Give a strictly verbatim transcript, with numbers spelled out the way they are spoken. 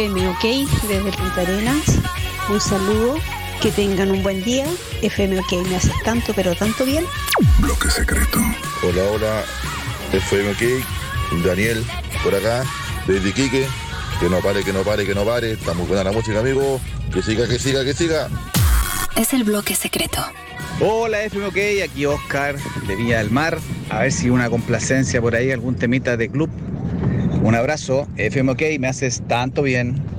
F M OK desde Punta Arenas. Un saludo, que tengan un buen día. F M OK me hace tanto, pero tanto bien. Bloque secreto. Hola, hola, F M OK, Daniel, por acá, desde Iquique. Que no pare, que no pare, que no pare. Está muy buena la música, amigo. Que siga, que siga, que siga. Es el bloque secreto. Hola F M OK, aquí Oscar de Viña del Mar. A ver si una complacencia por ahí, algún temita de club. Un abrazo, F M OK, me haces tanto bien.